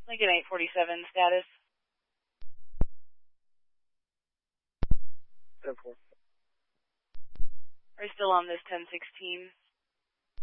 Lincoln 847 status. 10-4. Are you still on this 1016?